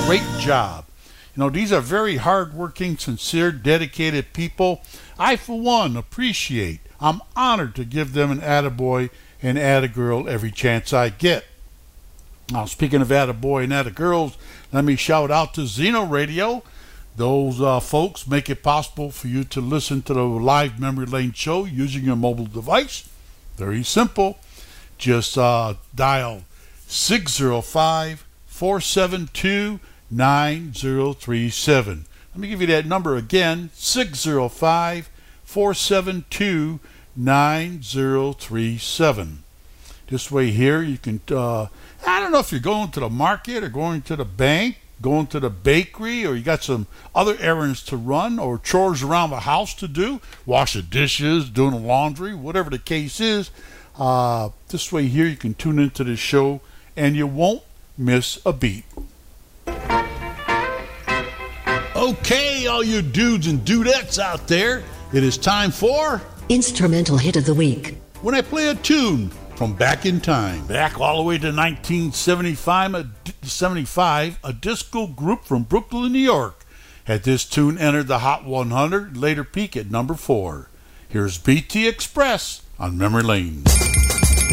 great job. You know, these are very hardworking, sincere, dedicated people. I, for one, appreciate. I'm honored to give them an attaboy and attagirl every chance I get. Now, speaking of attaboy and attagirls, let me shout out to Zeno Radio. Those folks make it possible for you to listen to the live Memory Lane show using your mobile device. Very simple. Just dial 605-472-9037. Let me give you that number again, 605-472-9037. This way here you can, I don't know if you're going to the market or going to the bank, going to the bakery, or you got some other errands to run or chores around the house to do, wash the dishes, doing the laundry, whatever the case is. This way here you can tune into the show and you won't miss a beat. Okay, all you dudes and dudettes out there, it is time for Instrumental Hit of the Week. When I play a tune from back in time, back all the way to 1975, a disco group from Brooklyn, New York, had this tune enter the Hot 100, later peak at number 4. Here's BT Express on Memory Lane.